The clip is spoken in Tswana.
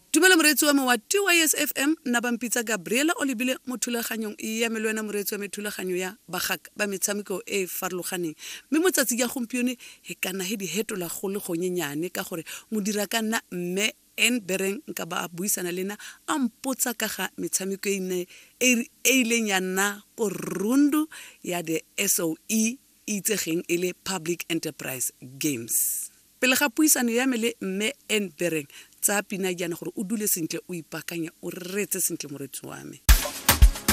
Dumela moreetsi wa me wa TYSFM nna ba mpitsa Gabriela o lebile mo thulaganyong ya me le wena moreetsi wa methulaganyo ya bagaka ba metshameko e farologaneng mme motsatsi ya gompieno e kana he di hetola go le gonyenyane ka gore modira ka nna mme en bereng nka ba buisana lena a mpotsa ka ga metshameko e ileng ya nna ko rundu ya the SOE itsegeng e le Public Enterprise Games. Pele ga puisano ya me le mme en bereng tsa pina jana gore o dule sentle o ipakanya o retse sentle moretsi wa me.